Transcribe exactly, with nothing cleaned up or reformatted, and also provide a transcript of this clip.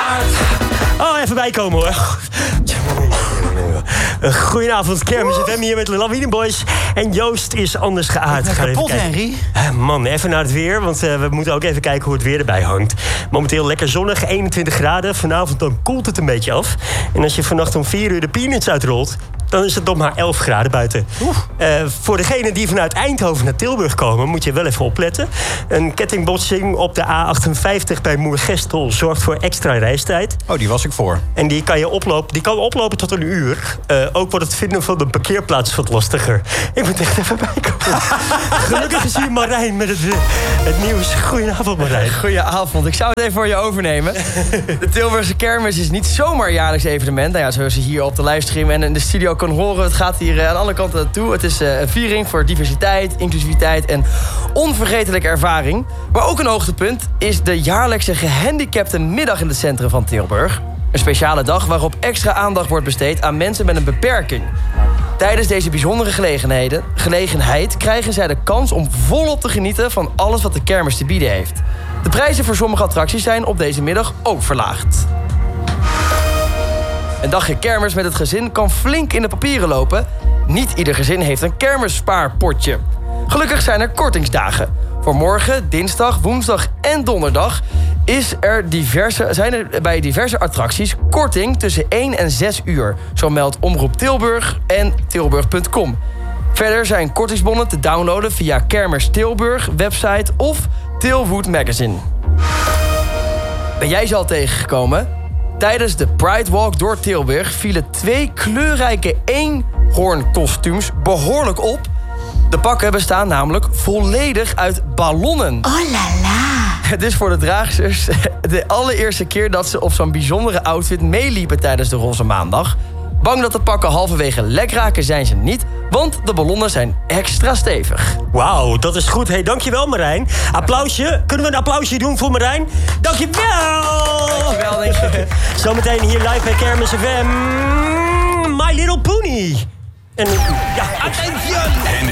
geaard. Oh, even bijkomen hoor. Goedenavond, Kermis F M hier met de Lawine Boys. En Joost is anders geaard. Ik ben kapot, Henry. Uh, man, even naar het weer, want uh, we moeten ook even kijken hoe het weer erbij hangt. Momenteel lekker zonnig, eenentwintig graden. Vanavond dan koelt het een beetje af. En als je vannacht om vier uur de Peanuts uitrolt, dan is het nog maar elf graden buiten. Uh, voor degenen die vanuit Eindhoven naar Tilburg komen, moet je wel even opletten. Een kettingbotsing op de A achtenvijftig bij Moergestel zorgt voor extra reistijd. Oh, die was ik voor. En die kan, je oplopen, die kan oplopen tot een uur. Uh, ook wordt het vinden van een parkeerplaats wat lastiger. Ik moet echt even bijkomen. Gelukkig is hier Marijn met het, het nieuws. Goedenavond, Marijn. Goedenavond. Ik zou het even voor je overnemen. De Tilburgse Kermis is niet zomaar een jaarlijks evenement. Nou ja, zoals je hier op de livestream en in de studio kan horen. Het gaat hier aan alle kanten naartoe. Het is een viering voor diversiteit, inclusiviteit en onvergetelijke ervaring. Maar ook een hoogtepunt is de jaarlijkse gehandicaptenmiddag in het centrum van Tilburg. Een speciale dag waarop extra aandacht wordt besteed aan mensen met een beperking. Tijdens deze bijzondere gelegenheden, gelegenheid krijgen zij de kans om volop te genieten van alles wat de kermis te bieden heeft. De prijzen voor sommige attracties zijn op deze middag ook verlaagd. Een dagje kermis met het gezin kan flink in de papieren lopen. Niet ieder gezin heeft een kermisspaarpotje. Gelukkig zijn er kortingsdagen. Voor morgen, dinsdag, woensdag en donderdag is er diverse, zijn er bij diverse attracties korting tussen één en zes uur. Zo meldt Omroep Tilburg en tilburg punt com. Verder zijn kortingsbonnen te downloaden via Kermis Tilburg website of Tilwood Magazine. Ben jij ze al tegengekomen? Tijdens de Pride Walk door Tilburg vielen twee kleurrijke eenhoornkostuums behoorlijk op. De pakken bestaan namelijk volledig uit ballonnen. Oh la la. Het is voor de draagsters de allereerste keer dat ze op zo'n bijzondere outfit meeliepen tijdens de Roze Maandag. Bang dat de pakken halverwege lek raken zijn ze niet, want de ballonnen zijn extra stevig. Wauw, dat is goed. Hey, dankjewel Marijn. Applausje. Kunnen we een applausje doen voor Marijn? Dankjewel! Dankjewel, denk je. Zometeen hier live bij Kermis F M. My Little Pony. En ja, attention!